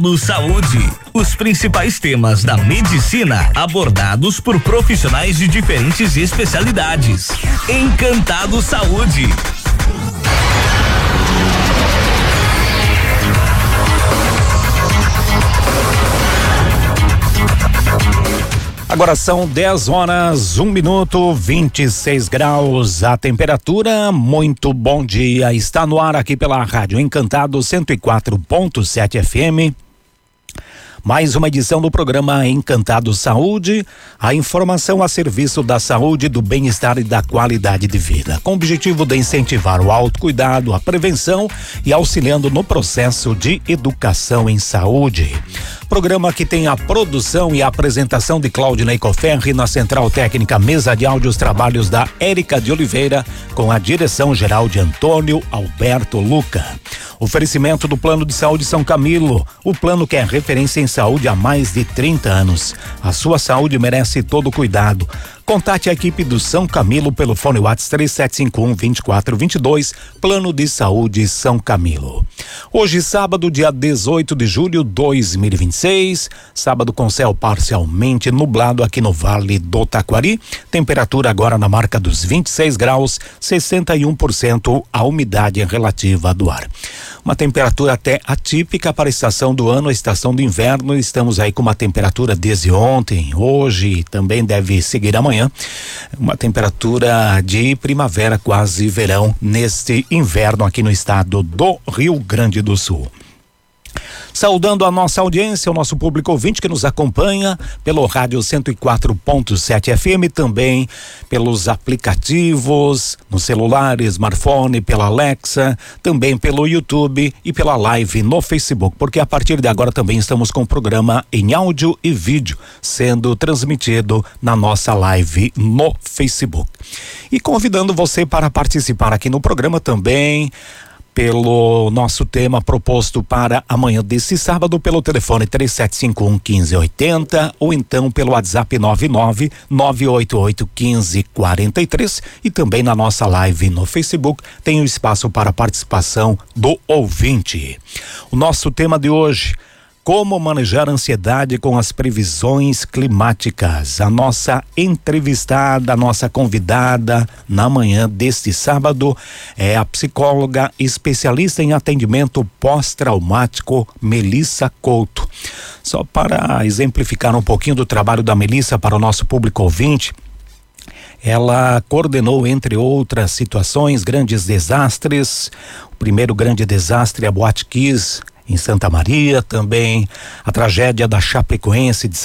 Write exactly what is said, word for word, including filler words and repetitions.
No Saúde, os principais temas da medicina abordados por profissionais de diferentes especialidades. Encantado Saúde. Agora são dez horas, um minuto, vinte e seis graus a temperatura. Muito bom dia. Está no ar aqui pela Rádio Encantado cento e quatro ponto sete F M. Mais uma edição do programa Encantado Saúde, a informação a serviço da saúde, do bem-estar e da qualidade de vida, com o objetivo de incentivar o autocuidado, a prevenção e auxiliando no processo de educação em saúde. Programa que tem a produção e a apresentação de Claudinei Coferri, na Central Técnica, mesa de áudios, trabalhos da Érica de Oliveira, com a direção geral de Antônio Alberto Luca. Oferecimento do Plano de Saúde São Camilo, o plano que é referência em saúde há mais de trinta anos. A sua saúde merece todo cuidado. Contate a equipe do São Camilo pelo fone WhatsApp três sete cinco um, dois quatro dois dois, Plano de Saúde São Camilo. Hoje, sábado, dia dezoito de julho de dois mil e vinte e seis, sábado com céu parcialmente nublado aqui no Vale do Taquari, temperatura agora na marca dos vinte e seis graus, sessenta e um por cento a umidade relativa do ar. Uma temperatura até atípica para a estação do ano, a estação do inverno. Estamos aí com uma temperatura desde ontem, hoje também deve seguir amanhã, uma temperatura de primavera, quase verão, neste inverno aqui no estado do Rio Grande do Sul. Saudando a nossa audiência, o nosso público ouvinte que nos acompanha pelo rádio cento e quatro ponto sete F M, também pelos aplicativos, no celular, smartphone, pela Alexa, também pelo YouTube e pela live no Facebook, porque a partir de agora também estamos com o programa em áudio e vídeo, sendo transmitido na nossa live no Facebook. E convidando você para participar aqui no programa também, pelo nosso tema proposto para amanhã desse sábado, pelo telefone três sete cinco um, um cinco oito zero ou então pelo WhatsApp nove nove nove oito oito um cinco quatro três, e também na nossa live no Facebook tem o espaço para participação do ouvinte. O nosso tema de hoje: como manejar a ansiedade com as previsões climáticas. A nossa entrevistada, a nossa convidada na manhã deste sábado é a psicóloga especialista em atendimento pós-traumático, Melissa Couto. Só para exemplificar um pouquinho do trabalho da Melissa para o nosso público ouvinte, ela coordenou, entre outras situações, grandes desastres. O primeiro grande desastre é a Boate Kiss, em Santa Maria, também a tragédia da Chapecoense de